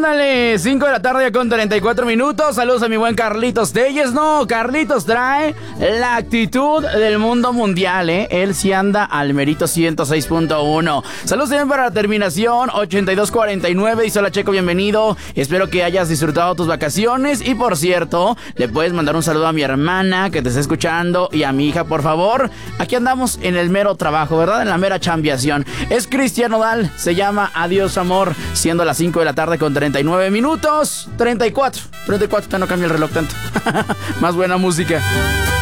Ándale, 5 de la tarde con 34 minutos. Saludos a mi buen Carlitos Telles. No, Carlitos trae la actitud del mundo mundial, ¿eh? Él sí anda al merito 106.1. Saludos también para la terminación 8249. Dice: hola Checo, bienvenido. Espero que hayas disfrutado tus vacaciones. Y por cierto, le puedes mandar un saludo a mi hermana que te está escuchando y a mi hija, por favor. Aquí andamos en el mero trabajo, ¿verdad? En la mera chambiación. Es Cristian Nodal, se llama Adiós Amor, siendo las 5 de la tarde con 39 minutos. 34, ya no cambia el reloj tanto. Más buena música.